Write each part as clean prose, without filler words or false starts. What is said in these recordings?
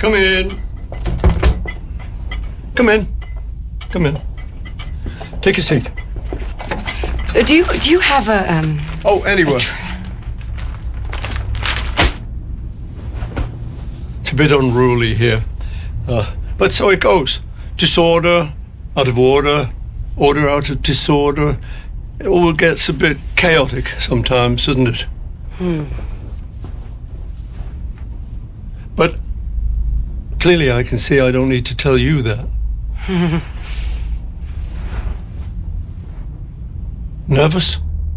Come in. Come in. Come in. Take a seat. Do you have a anyway. It's a bit unruly here. But so it goes. Disorder, out of order, order out of disorder. It all gets a bit chaotic sometimes, doesn't it? But clearly I can see I don't need to tell you that. Nervous?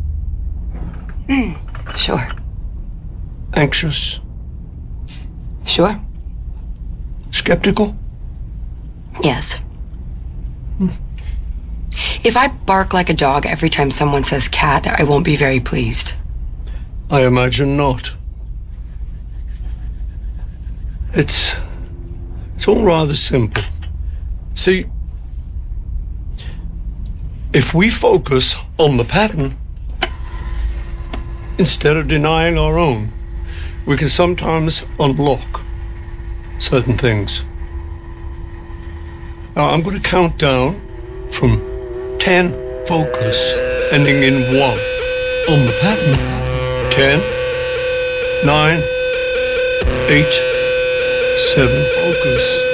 Sure. Anxious? Sure. Skeptical? Yes. If I bark like a dog every time someone says cat, I won't be very pleased. I imagine not. It's all rather simple. See, if we focus on the pattern instead of denying our own, we can sometimes unlock certain things. Now, I'm going to count down from 10, focus, ending in 1. On the pattern. 10, 9, 8, 7, focus.